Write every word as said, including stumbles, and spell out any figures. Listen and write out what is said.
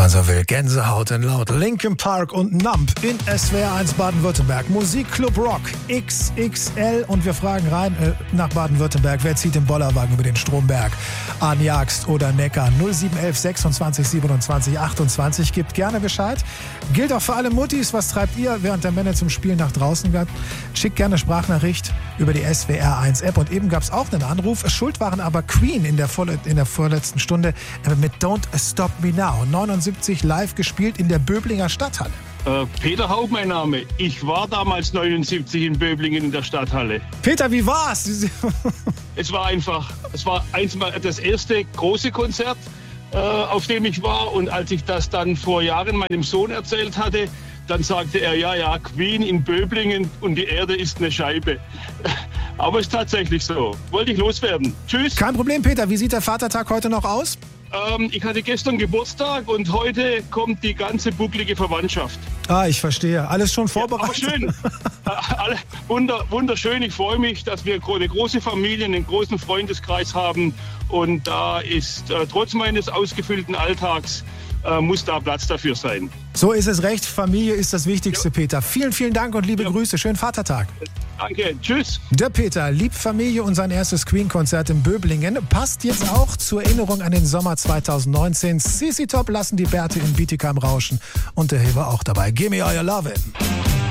man so will. Gänsehaut in Laut. Linkin Park und Nump in S W R eins Baden-Württemberg. Musikclub Rock X X L. Und wir fragen rein äh, nach Baden-Württemberg. Wer zieht den Bollerwagen über den Stromberg? An Jagst oder Neckar? null sieben eins eins sechsundzwanzig siebenundzwanzig achtundzwanzig. Gibt gerne Bescheid. Gilt auch für alle Muttis. Was treibt ihr, während der Männer zum Spiel nach draußen geht? Schickt gerne Sprachnachricht über die S W R eins App. Und eben gab es auch einen Anruf. Schuld waren aber Queen in der, vorle- in der vorletzten Stunde äh, mit Don't Stop Me Now. neunundsiebzig live gespielt in der Böblinger Stadthalle. Äh, Peter Haug, mein Name. Ich war damals neunundsiebzig in Böblingen in der Stadthalle. Peter, wie war's? Es war einfach, es war eins mal das erste große Konzert, äh, auf dem ich war. Und als ich das dann vor Jahren meinem Sohn erzählt hatte, dann sagte er, ja, ja, Queen in Böblingen und die Erde ist eine Scheibe. Aber es ist tatsächlich so. Wollte ich loswerden. Tschüss. Kein Problem, Peter. Wie sieht der Vatertag heute noch aus? Ähm, ich hatte gestern Geburtstag und heute kommt die ganze bucklige Verwandtschaft. Ah, ich verstehe. Alles schon vorbereitet? Ja, aber schön. Alle, wunder, wunderschön. Ich freue mich, dass wir eine große Familie, einen großen Freundeskreis haben. Und da ist äh, trotz meines ausgefüllten Alltags äh, muss da Platz dafür sein. So ist es recht. Familie ist das Wichtigste, ja. Peter. Vielen, vielen Dank und liebe ja. Grüße. Schönen Vatertag. Danke. Tschüss. Der Peter liebt Familie und sein erstes Queen-Konzert in Böblingen. Passt jetzt auch zur Erinnerung an den Sommer zweitausendneunzehn. C C Top lassen die Bärte in Bietigheim rauschen. Und der Hilfe auch dabei. Give me all your lovin'.